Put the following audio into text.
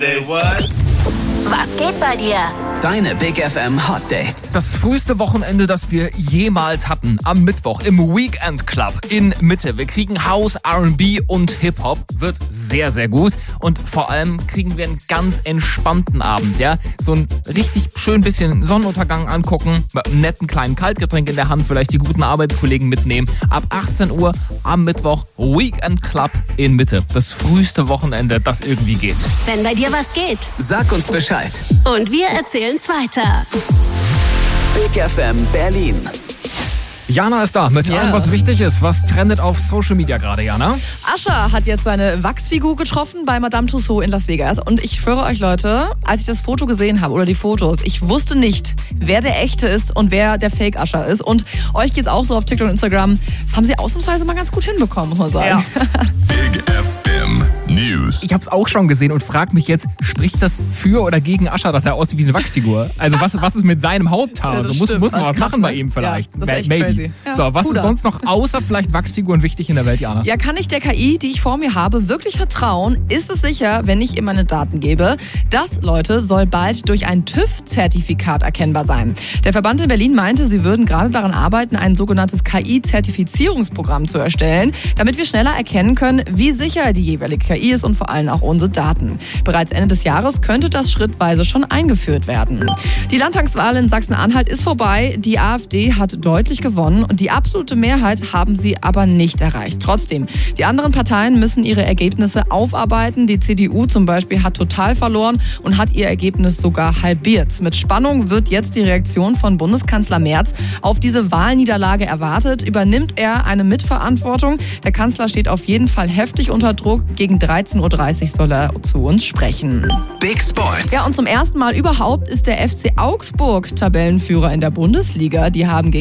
Was geht bei dir? Deine Big FM Hot Dates. Das früheste Wochenende, das wir jemals hatten, am Mittwoch im Weekend Club in Mitte. Wir kriegen House, R&B und Hip-Hop, wird sehr, sehr gut. Und vor allem kriegen wir einen ganz entspannten Abend, ja. So ein richtig schön bisschen Sonnenuntergang angucken, mit einem netten kleinen Kaltgetränk in der Hand, vielleicht die guten Arbeitskollegen mitnehmen. Ab 18 Uhr am Mittwoch Weekend Club in Mitte. Das früheste Wochenende, das irgendwie geht. Wenn bei dir was geht. Sag uns Bescheid. Und wir erzählen's weiter. Big FM Berlin. Jana ist da mit allem, was wichtig ist. Was trendet auf Social Media gerade, Jana? Usher hat jetzt seine Wachsfigur getroffen bei Madame Tussauds in Las Vegas. Und ich schwöre euch, Leute, als ich das Foto gesehen habe oder die Fotos, ich wusste nicht, wer der echte ist und wer der Fake Usher ist. Und euch geht's auch so auf TikTok und Instagram. Das haben sie ausnahmsweise mal ganz gut hinbekommen, muss man sagen. Ja. Big FM News. Ich habe es auch schon gesehen und frage mich jetzt, spricht das für oder gegen Usher, dass er aussieht wie eine Wachsfigur? Also was ist mit seinem Hauthaar? Ja, so, das muss man stimmt. was machen bei ihm vielleicht. Ja, das ist echt Maybe. crazy. Ja, so, was Puder. ist sonst noch außer vielleicht Wachsfiguren wichtig in der Welt, Jana? Ja, kann ich der KI, die ich vor mir habe, wirklich vertrauen? Ist es sicher, wenn ich ihr meine Daten gebe? Das, Leute, soll bald durch ein TÜV-Zertifikat erkennbar sein. Der Verband in Berlin meinte, sie würden gerade daran arbeiten, ein sogenanntes KI-Zertifizierungsprogramm zu erstellen, damit wir schneller erkennen können, wie sicher die jeweilige KI ist und vor allem auch unsere Daten. Bereits Ende des Jahres könnte das schrittweise schon eingeführt werden. Die Landtagswahl in Sachsen-Anhalt ist vorbei. Die AfD hat deutlich gewonnen und die absolute Mehrheit haben sie aber nicht erreicht. Trotzdem, die anderen Parteien müssen ihre Ergebnisse aufarbeiten. Die CDU zum Beispiel hat total verloren und hat ihr Ergebnis sogar halbiert. Mit Spannung wird jetzt die Reaktion von Bundeskanzler Merz auf diese Wahlniederlage erwartet. Übernimmt er eine Mitverantwortung? Der Kanzler steht auf jeden Fall heftig unter Druck. Gegen 13.30 Uhr soll er zu uns sprechen. Big Sports. Ja, und zum ersten Mal überhaupt ist der FC Augsburg Tabellenführer in der Bundesliga. Die haben gegen